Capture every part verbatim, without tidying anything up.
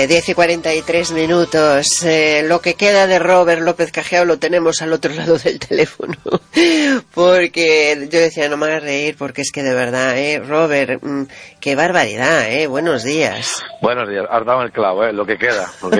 diez y cuarenta y tres minutos. Eh, lo que queda de Robert López Cajiao lo tenemos al otro lado del teléfono. Porque yo decía, no me hagas reír, porque es que de verdad, eh, Robert, mmm, qué barbaridad, eh. Buenos días. Buenos días, has dado el clavo, eh, lo que queda, porque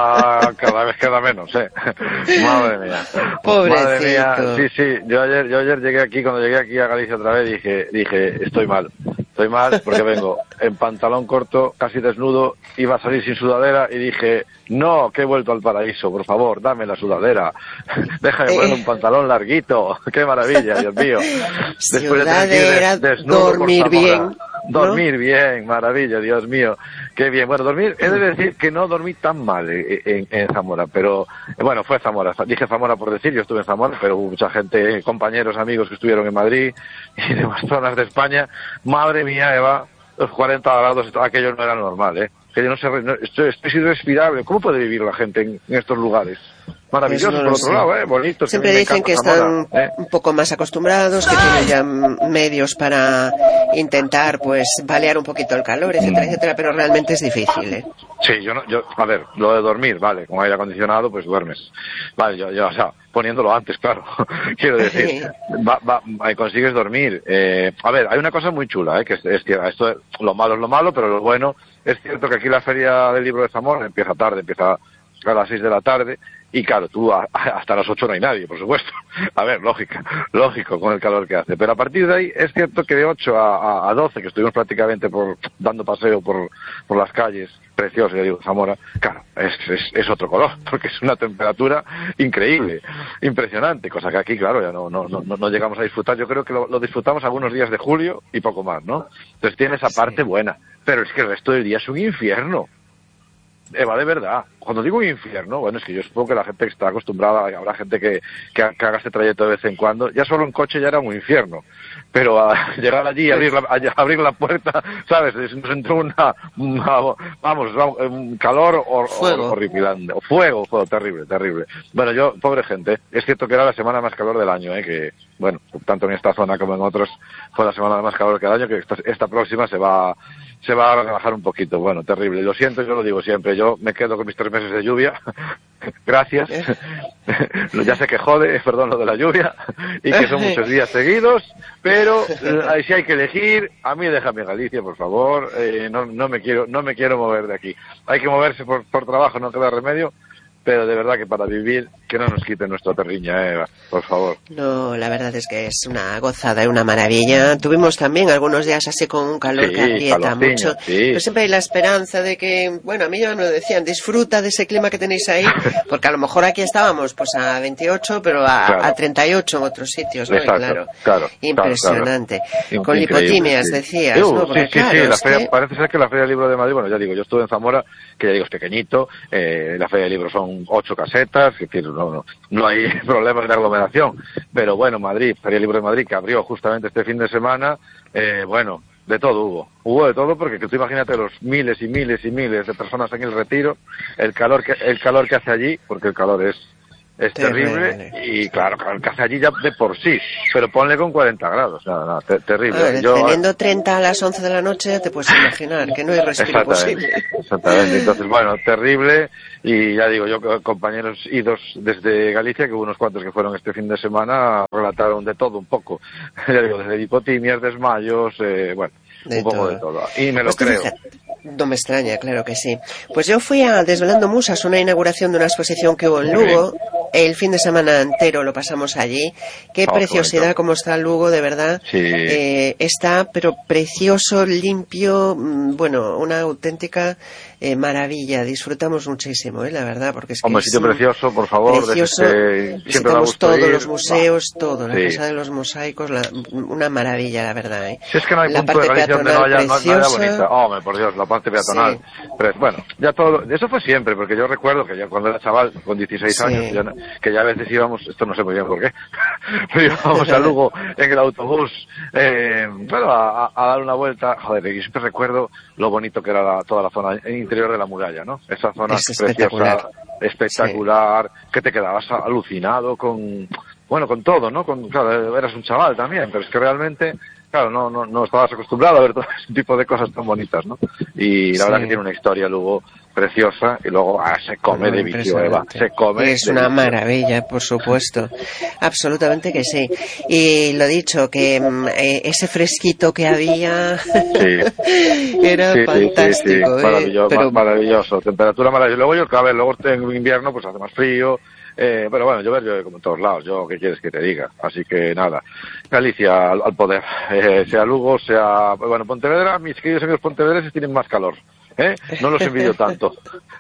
ya cada vez queda menos, eh. Madre mía. Pobrecito. Madre mía, sí, sí, yo ayer, yo ayer llegué aquí, cuando llegué aquí a Galicia otra vez, dije, dije, estoy mal. Estoy mal porque vengo en pantalón corto, casi desnudo, iba a salir sin sudadera y dije, no, que he vuelto al paraíso, por favor, dame la sudadera. Déjame poner un pantalón larguito. Qué maravilla, Dios mío. Después de tener que desnudo dormir por Zamora. bien. Dormir ¿no? bien, maravilla, Dios mío, qué bien. Bueno, dormir, he de decir que no dormí tan mal en, en, en Zamora, pero bueno, fue Zamora, dije Zamora por decir, yo estuve en Zamora, pero hubo mucha gente, compañeros, amigos que estuvieron en Madrid y demás zonas de España. Madre mía, Eva, los cuarenta grados, aquello no era normal, ¿eh? Que yo no sé, no, esto, esto es irrespirable. ¿Cómo puede vivir la gente en, en estos lugares? Maravillosos, pues no por otro sé. lado, ¿eh? Bonitos. Siempre que dicen que están ¿eh? un poco más acostumbrados, que tienen ya medios para intentar, pues, balear un poquito el calor, etcétera, etcétera, pero realmente es difícil, ¿eh? Sí, yo no, yo, a ver, lo de dormir, vale, con aire acondicionado, pues duermes. Vale, yo, yo, o sea, poniéndolo antes, claro. Quiero decir, va, va, consigues dormir. Eh, a ver, hay una cosa muy chula, ¿eh? Que es, es que esto, lo malo es lo malo, pero lo bueno, es cierto que aquí la Feria del Libro de Zamora empieza tarde, empieza a las seis de la tarde, y claro, tú a, hasta las ocho no hay nadie, por supuesto. A ver, lógica, lógico con el calor que hace. Pero a partir de ahí es cierto que de ocho a, a, a doce, que estuvimos prácticamente por dando paseo por, por las calles, precioso, ya digo, Zamora, claro, es, es, es otro color, porque es una temperatura increíble, impresionante, cosa que aquí, claro, ya no, no, no, no llegamos a disfrutar. Yo creo que lo, lo disfrutamos algunos días de julio y poco más, ¿no? Entonces tiene esa parte buena, pero es que el resto del día es un infierno. Eva, de verdad, cuando digo infierno, bueno, es que yo supongo que la gente que está acostumbrada, habrá gente que, que, que haga este trayecto de vez en cuando, ya solo en coche ya era un infierno, pero a llegar allí y abrir la, a abrir la puerta, ¿sabes? Nos entró una, una vamos, un calor hor, fuego. horripilante, fuego, fuego, terrible, terrible. Bueno, yo, pobre gente, es cierto que era la semana más calor del año, ¿eh? Que, bueno, tanto en esta zona como en otros, fue la semana más calor del año, que esta, esta próxima se va se va a relajar un poquito. Bueno, terrible. Lo siento, yo lo digo siempre. Yo me quedo con mis tres meses de lluvia. Gracias. Ya sé que jode, perdón, lo de la lluvia, y que son muchos días seguidos, pero eh, si hay que elegir, a mí déjame Galicia, por favor. Eh, no, no me quiero no me quiero mover de aquí. Hay que moverse por, por trabajo, no queda remedio. Pero de verdad que para vivir, que no nos quiten nuestra terriña, Eva, por favor. No, la verdad es que es una gozada y una maravilla. Tuvimos también algunos días así con un calor sí, que aprieta mucho. Sí. Pero siempre hay la esperanza de que, bueno, a mí ya me lo decían, disfruta de ese clima que tenéis ahí, porque a lo mejor aquí estábamos pues a veintiocho, pero a, claro. a treinta y ocho en otros sitios, ¿no? Exacto, claro, claro, impresionante. Claro. Con lipotimias, sí. decías, uh, ¿no? Porque, sí, sí, claro, sí, la es feria, que... parece ser que la Feria del Libro de Madrid, bueno, ya digo, yo estuve en Zamora, que ya digo, es pequeñito, eh, la Feria del Libro son ocho casetas, es decir, no, no, no hay problemas de aglomeración, pero bueno, Madrid, Feria del Libro de Madrid, que abrió justamente este fin de semana, eh, bueno, de todo hubo, hubo de todo, porque tú imagínate los miles y miles y miles de personas en el Retiro, el calor que, el calor que hace allí, porque el calor es Es terrible, terrible y claro, claro, que hace allí ya de por sí, pero ponle con cuarenta grados, nada, nada, ter terrible. A ver, Yo, teniendo treinta a las once de la noche, te puedes imaginar que no hay respiro posible. Exactamente, entonces bueno, terrible, y ya digo, yo compañeros idos desde Galicia, que hubo unos cuantos que fueron este fin de semana, relataron de todo un poco, ya digo, desde hipotimias, desmayos, eh, bueno, de un poco todo. de todo, y me lo pues creo. Fíjate. No me extraña, claro que sí. Pues yo fui a Desvelando Musas, una inauguración de una exposición que hubo en Lugo. El fin de semana entero lo pasamos allí. Qué oh, preciosidad, cómo está Lugo, de verdad. Sí. Eh, está, pero precioso, limpio, bueno, una auténtica eh, maravilla. Disfrutamos muchísimo, eh, la verdad, porque es que Hombre, es sitio precioso, por favor. Precioso. Que Visitamos todos ir. los museos, todo, la sí. Casa de los Mosaicos, la, una maravilla, la verdad. ¿eh? Si es que no hay la punto de Galicia donde no haya, no, no haya bonita. Hombre, por Dios, la parte peatonal. Sí. Pero bueno, ya todo, eso fue siempre, porque yo recuerdo que ya cuando era chaval, con dieciséis sí. años, ya, que ya a veces íbamos, esto no sé muy bien por qué, pero íbamos a Lugo en el autobús, eh, bueno, a, a dar una vuelta. Joder, yo siempre recuerdo lo bonito que era la, toda la zona interior de la muralla, ¿no? Esa zona es preciosa, espectacular, espectacular sí. que te quedabas alucinado con, bueno, con todo, ¿no? Con, claro, eras un chaval también, pero es que realmente claro, no, no, no estabas acostumbrado a ver todo ese tipo de cosas tan bonitas, ¿no? Y la sí. verdad que tiene una historia luego preciosa y luego ah, se come de vicio, Eva, se come es de una vicio. Maravilla, por supuesto, absolutamente que sí. Y lo dicho, que eh, ese fresquito que había sí. era sí, fantástico. Sí, sí, sí. Maravilloso, eh, pero... maravilloso, temperatura maravillosa. Luego yo, a ver, luego en invierno pues hace más frío. Eh, pero bueno, llover llueve como en todos lados, yo qué quieres que te diga, así que nada, Galicia al, al poder, eh, sea Lugo, sea, bueno, Pontevedra, mis queridos amigos pontevedreses tienen más calor, ¿eh? No los envidio tanto.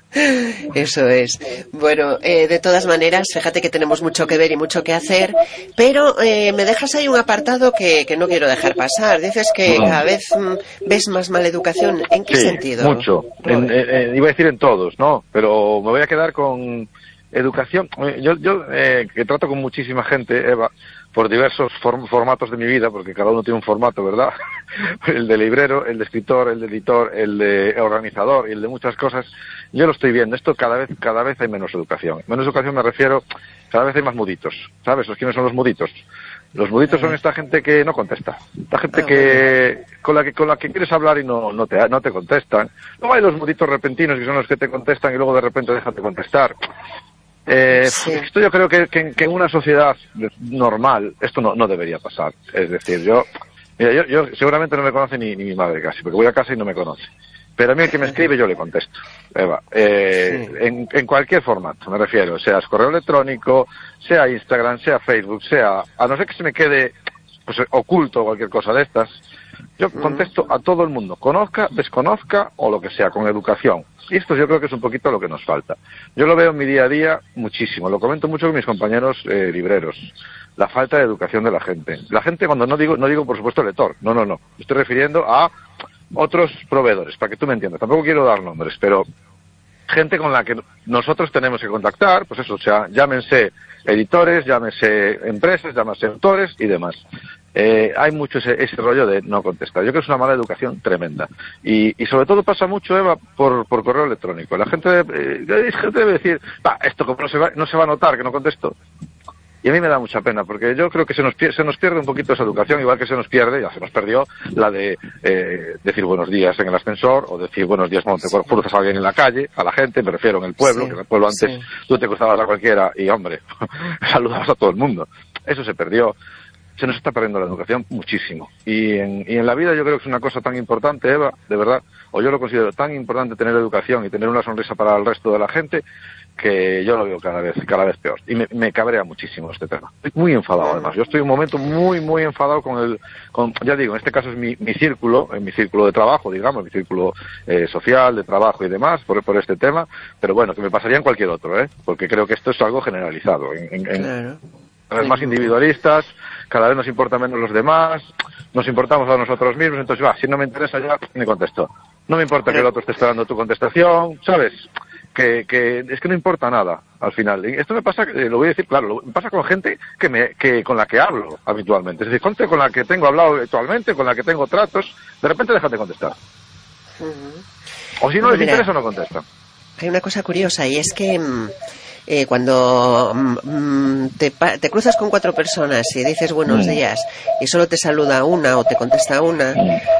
Eso es. Bueno, eh, de todas maneras, fíjate que tenemos mucho que ver y mucho que hacer, pero eh, me dejas ahí un apartado que, que no quiero dejar pasar. Dices que no. cada vez mm, ves más maleducación. ¿En qué sí, sentido? mucho. En, en, iba a decir en todos, ¿no? Pero me voy a quedar con educación. Yo, yo eh, que trato con muchísima gente, Eva, por diversos form formatos de mi vida, porque cada uno tiene un formato, ¿verdad? El de librero, el de escritor, el de editor, el de organizador y el de muchas cosas. Yo lo estoy viendo. Esto cada vez, cada vez hay menos educación. Menos educación me refiero, cada vez hay más muditos. ¿Sabes? ¿Quiénes son los muditos? Los muditos son esta gente que no contesta, esta gente que con la que con la que quieres hablar y no no te no te contestan. Luego hay los muditos repentinos que son los que te contestan y luego de repente dejan de contestar. Eh, sí. Esto yo creo que, que, que en una sociedad normal esto no, no debería pasar. Es decir, yo, mira, yo, yo seguramente no me conoce ni, ni mi madre casi, porque voy a casa y no me conoce. Pero a mí el que me escribe yo le contesto, Eva, eh, sí. en, en cualquier formato, me refiero, sea correo electrónico, sea Instagram, sea Facebook, sea, a no ser que se me quede pues oculto o cualquier cosa de estas, yo contesto a todo el mundo, conozca, desconozca o lo que sea, con educación. Y esto yo creo que es un poquito lo que nos falta. Yo lo veo en mi día a día muchísimo, lo comento mucho con mis compañeros eh, libreros. La falta de educación de la gente. La gente, cuando no digo, no digo por supuesto lector, no, no, no. Me estoy refiriendo a otros proveedores, para que tú me entiendas. Tampoco quiero dar nombres, pero gente con la que nosotros tenemos que contactar, pues eso, o sea, llámense editores, llámense empresas, llámense autores y demás. Eh, hay mucho ese, ese rollo de no contestar. Yo creo que es una mala educación tremenda. Y, y sobre todo pasa mucho, Eva, por, por correo electrónico. La gente, eh, la gente debe decir, va, esto como no se va, no se va a notar que no contesto. Y a mí me da mucha pena, porque yo creo que se nos, se nos pierde un poquito esa educación, igual que se nos pierde, ya se nos perdió, la de eh, decir buenos días en el ascensor, o decir buenos días cuando te cruzas a alguien en la calle, a la gente, me refiero en el pueblo, sí, que en el pueblo antes sí. Tú te cruzabas a cualquiera y, hombre, saludabas a todo el mundo. Eso se perdió. Se nos está perdiendo la educación muchísimo. Y en, y en la vida yo creo que es una cosa tan importante, Eva, de verdad, o yo lo considero tan importante tener educación y tener una sonrisa para el resto de la gente, que yo lo veo cada vez cada vez peor. Y me, me cabrea muchísimo este tema. Estoy muy enfadado, además. Yo estoy en un momento muy, muy enfadado con el... con ya digo, en este caso es mi, mi círculo, en mi círculo de trabajo, digamos, mi círculo eh, social, de trabajo y demás, por, por este tema. Pero bueno, que me pasaría en cualquier otro, ¿eh? Porque creo que esto es algo generalizado. En, en, en, claro. Cada vez más individualistas, cada vez nos importa menos los demás, nos importamos a nosotros mismos, entonces va, si no me interesa ya, ni contesto. No me importa que el otro esté esperando tu contestación, ¿sabes? Que, que es que no importa nada al final. Y esto me pasa, eh, lo voy a decir claro, lo, me pasa con gente que me, que con la que hablo habitualmente. Es decir, gente con la que tengo hablado habitualmente, con la que tengo tratos, de repente dejan de contestar. Uh-huh. O si no les Mira, interesa, no contestan. Hay una cosa curiosa y es que eh, cuando mm, te, te cruzas con cuatro personas y dices buenos mm. días y solo te saluda una o te contesta una,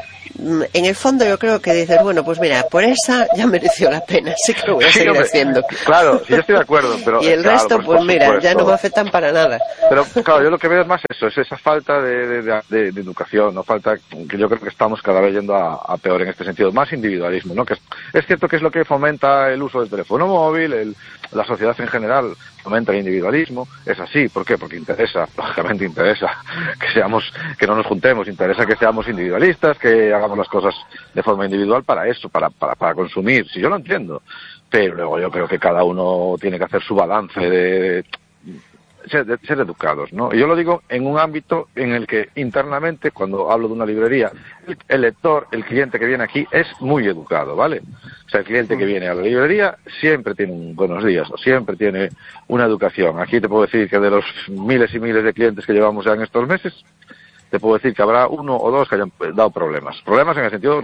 mm. en el fondo yo creo que dices, bueno, pues mira, por esa ya mereció la pena, sí que lo voy a seguir sí, hombre, haciendo. Claro, sí, yo estoy de acuerdo, pero... y el claro, resto, pues, pues mira, supuesto. ya no me afectan para nada. Pero claro, yo lo que veo es más eso, es esa falta de, de, de, de educación, no falta, que yo creo que estamos cada vez yendo a, a peor en este sentido, más individualismo, ¿no? Que es, es cierto que es lo que fomenta el uso del teléfono móvil, el, la sociedad en general fomenta el individualismo, es así, ¿por qué? Porque interesa, lógicamente interesa que seamos, que no nos juntemos, interesa que seamos individualistas, que hagamos las cosas de forma individual para eso, para, para, para consumir, si yo lo entiendo, pero luego yo creo que cada uno tiene que hacer su balance de, de Ser, de ser educados, ¿no? Y yo lo digo en un ámbito en el que internamente, cuando hablo de una librería, el, el lector, el cliente que viene aquí es muy educado, ¿vale? O sea, el cliente que viene a la librería siempre tiene un buenos días, o siempre tiene una educación. Aquí te puedo decir que de los miles y miles de clientes que llevamos ya en estos meses, te puedo decir que habrá uno o dos que hayan dado problemas. Problemas en el sentido, nada,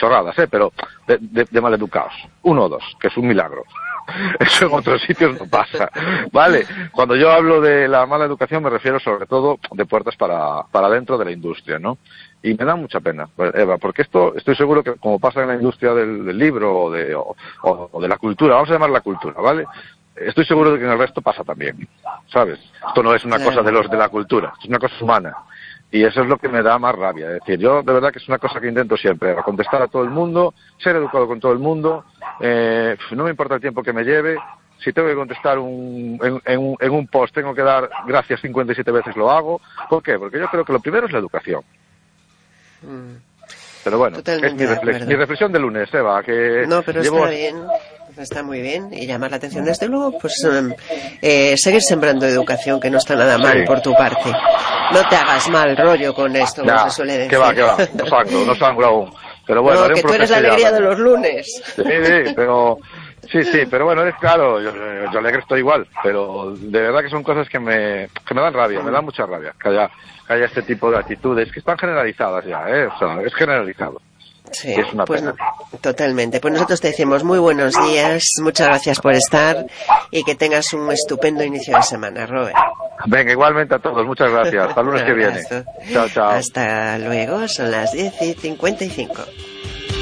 chorradas, ¿eh? Pero de, de, de maleducados. Uno o dos, que es un milagro. Eso en otros sitios no pasa, ¿vale? Cuando yo hablo de la mala educación me refiero sobre todo de puertas para, para dentro de la industria, ¿no? Y me da mucha pena, Eva, porque esto estoy seguro que como pasa en la industria del, del libro o de, o, o de la cultura, vamos a llamar la cultura, ¿vale? Estoy seguro de que en el resto pasa también, ¿sabes? Esto no es una cosa de los de la cultura, es una cosa humana. Y eso es lo que me da más rabia. Es decir, yo de verdad que es una cosa que intento siempre, contestar a todo el mundo, ser educado con todo el mundo, eh, no me importa el tiempo que me lleve. Si tengo que contestar un, en, en, un, en un post, tengo que dar gracias cincuenta y siete veces, lo hago. ¿Por qué? Porque yo creo que lo primero es la educación. Mm. Pero bueno, Totalmente es mi, reflex, mi reflexión de lunes, Eva, que no, pero llevo... está bien. Está muy bien y llamar la atención desde luego, pues eh, seguir sembrando educación, que no está nada mal sí. por tu parte. No te hagas mal rollo con esto, ya, como se suele decir. Que va, que va, no sangro, no sangro aún. Pero bueno, no, que tú eres la alegría de los lunes. Sí, sí, pero sí, sí, pero bueno, es claro, yo, yo alegre estoy igual, pero de verdad que son cosas que me, que me dan rabia, me dan mucha rabia, que haya, que haya este tipo de actitudes que están generalizadas ya, ¿eh? O sea, es generalizado. Sí, es una pues no, totalmente. Pues nosotros te decimos muy buenos días, muchas gracias por estar y que tengas un estupendo inicio de semana, Robert. Venga, igualmente a todos, muchas gracias. Hasta el lunes que viene. Chao, chao. Hasta luego, son las diez y cincuenta y cinco.